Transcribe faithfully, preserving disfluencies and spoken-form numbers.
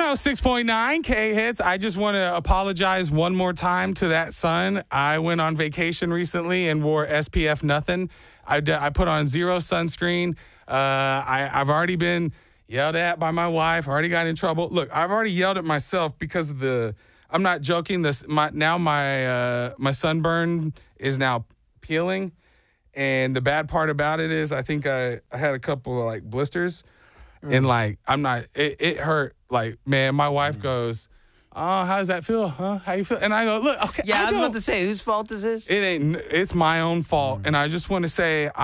one oh six point nine K-Hits. I just want to apologize one more time to that sun. I went on vacation recently and wore S P F nothing. I, d- I put on zero sunscreen. Uh, I, I've already been yelled at by my wife. I already got in trouble. Look, I've already yelled at myself because of the – I'm not joking. This my Now my uh, my sunburn is now peeling. And the bad part about it is I think I, I had a couple of, like, blisters. Mm. And, like, I'm not it, – it hurt. Like, man, my wife mm. goes, oh, how does that feel? Huh? How you feel? And I go, look, okay. Yeah, I, I was don't, about to say, whose fault is this? It ain't – it's my own fault. Mm. And I just want to say